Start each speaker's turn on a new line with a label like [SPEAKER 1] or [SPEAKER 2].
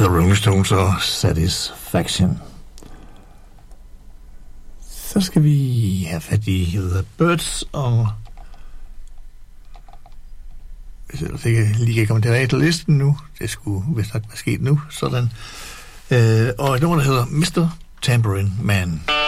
[SPEAKER 1] The Rolling Stones og Satisfaction. Så skal vi have fat i The Byrds, og hvis jeg ikke lige kan komme tilbage til listen nu, det skulle vist nok være sket nu, sådan. Og et nummer, der hedder Mr. Tambourine Man.